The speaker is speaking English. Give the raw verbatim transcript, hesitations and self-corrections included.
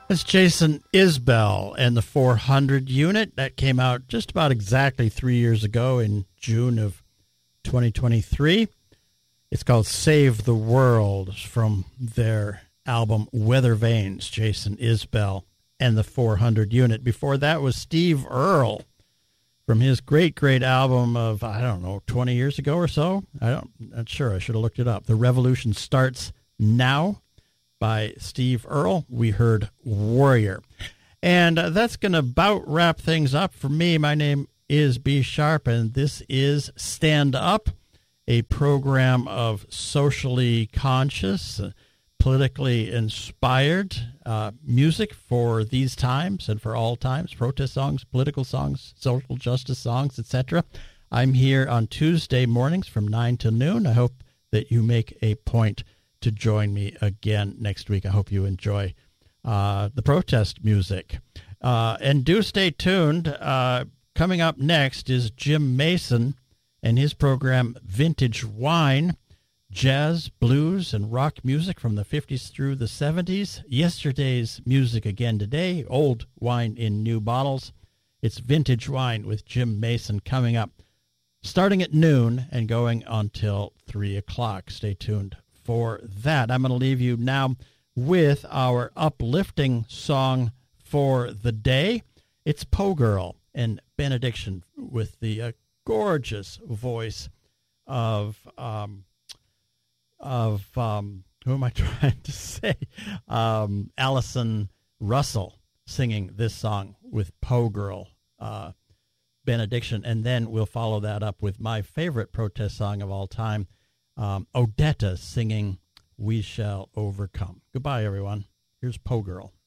That's Jason Isbell and the four hundred unit. That came out just about exactly three years ago in June of twenty twenty-three. It's called Save the World from their album Weather Vanes, Jason Isbell and the four hundred unit. Before that was Steve Earle from his great, great album of, I don't know, twenty years ago or so. I don't, I'm not sure. I should have looked it up. The Revolution Starts Now by Steve Earle. We heard Warrior. And uh, that's going to about wrap things up for me. My name is B Sharp, and this is Stand Up, a program of socially conscious, uh, politically inspired uh, music for these times and for all times, protest songs, political songs, social justice songs, et cetera. I'm here on Tuesday mornings from nine to noon. I hope that you make a point to join me again next week. I hope you enjoy uh, the protest music. Uh, and do stay tuned. Uh, coming up next is Jim Mason and his program Vintage Wine, jazz, blues, and rock music from the fifties through the seventies. Yesterday's music again today, old wine in new bottles. It's Vintage Wine with Jim Mason coming up, starting at noon and going until three o'clock. Stay tuned for that. I'm going to leave you now with our uplifting song for the day. It's Poe Girl and Benediction with the uh, gorgeous voice of um, of um, who am I trying to say? Um, Allison Russell singing this song with Poe Girl, uh, Benediction, and then we'll follow that up with my favorite protest song of all time, Um, Odetta singing We Shall Overcome. Goodbye, everyone. Here's Poe Girl.